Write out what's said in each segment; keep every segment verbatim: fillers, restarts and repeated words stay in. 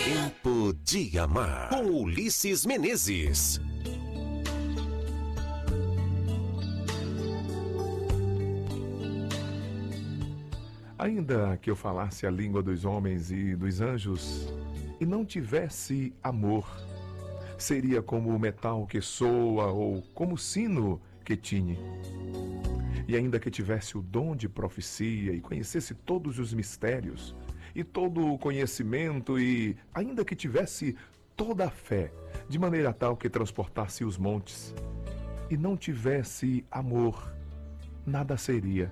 Tempo de Amar, com Ulisses Menezes. Ainda que eu falasse a língua dos homens e dos anjos, e não tivesse amor, seria como o metal que soa ou como o sino que tine. E ainda que tivesse o dom de profecia e conhecesse todos os mistérios e todo o conhecimento, e ainda que tivesse toda a fé, de maneira tal que transportasse os montes, e não tivesse amor, nada seria.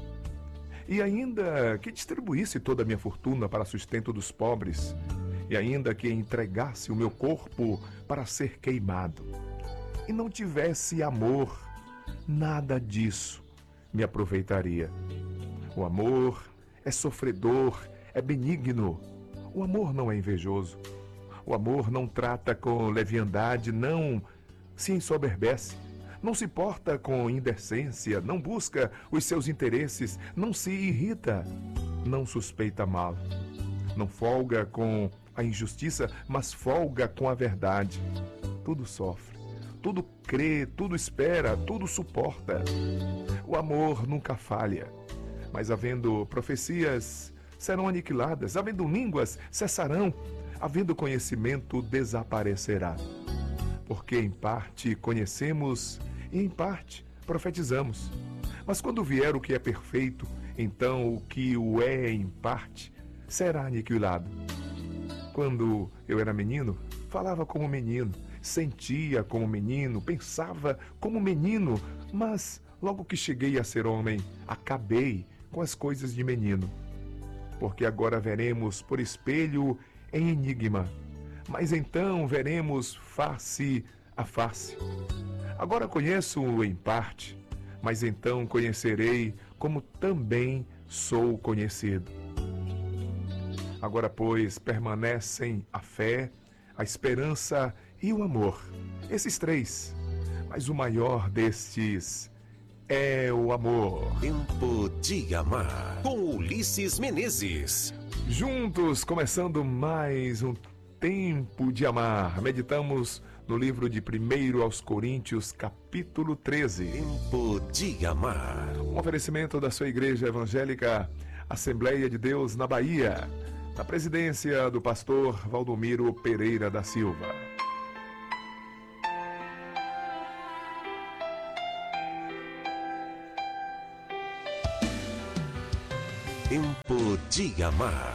E ainda que distribuísse toda a minha fortuna para sustento dos pobres, e ainda que entregasse o meu corpo para ser queimado, e não tivesse amor, nada disso me aproveitaria. O amor é sofredor, é benigno. O amor não é invejoso. O amor não trata com leviandade, não se ensoberbece. Não se porta com indecência, não busca os seus interesses, não se irrita, não suspeita mal. Não folga com a injustiça, mas folga com a verdade. Tudo sofre, tudo crê, tudo espera, tudo suporta. O amor nunca falha, mas havendo profecias, serão aniquiladas, havendo línguas, cessarão, havendo conhecimento, desaparecerá. Porque em parte conhecemos e em parte profetizamos. Mas quando vier o que é perfeito, então o que o é em parte será aniquilado. Quando eu era menino, falava como menino, sentia como menino, pensava como menino, mas logo que cheguei a ser homem, acabei com as coisas de menino. Porque agora veremos por espelho em enigma, mas então veremos face a face. Agora conheço em parte, mas então conhecerei como também sou conhecido. Agora, pois, permanecem a fé, a esperança e o amor, esses três, mas o maior destes é o amor. Tempo de Amar, com Ulisses Menezes. Juntos, começando mais um Tempo de Amar. Meditamos no livro de primeiro aos Coríntios, capítulo treze. Tempo de Amar. Um oferecimento da sua igreja evangélica, Assembleia de Deus na Bahia, na presidência do pastor Valdomiro Pereira da Silva. Tempo de Amar.